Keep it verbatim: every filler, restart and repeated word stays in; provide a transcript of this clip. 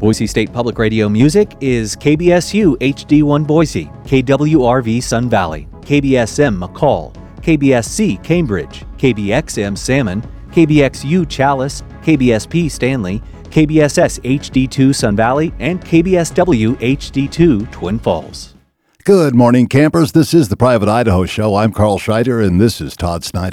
Boise State Public Radio music is K B S U H D one Boise, K W R V Sun Valley, K B S M McCall, K B S C Cambridge, K B X M Salmon, K B X U Chalice, K B S P Stanley, K B S S H D two Sun Valley, and K B S W H D two Twin Falls. Good morning, campers. This is the Private Idaho Show. I'm Carl Schreiter, and this is Todd Snyder.